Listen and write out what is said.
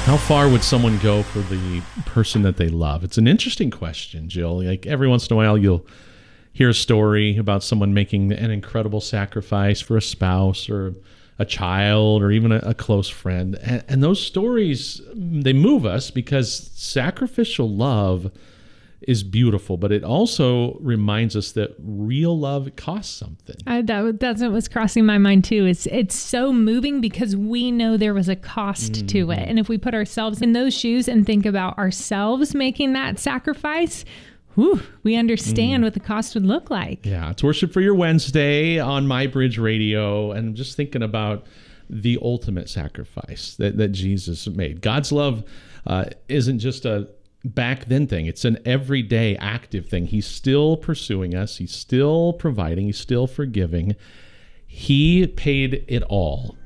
How far would someone go for the person that they love? It's an interesting question, Jill. Like every once in a while, you'll hear a story about someone making an incredible sacrifice for a spouse or a child or even a close friend. And those stories, they move us because sacrificial love is beautiful, but it also reminds us that real love costs something. That's what was crossing my mind too. It's so moving because we know there was a cost to it. And if we put ourselves in those shoes and think about ourselves making that sacrifice, we understand what the cost would look like. Yeah, it's Worship for Your Wednesday on My Bridge Radio, and I'm just thinking about the ultimate sacrifice that Jesus made. God's love isn't just a back then thing. It's an everyday active thing. He's still pursuing us. He's still providing. He's still forgiving. He paid it all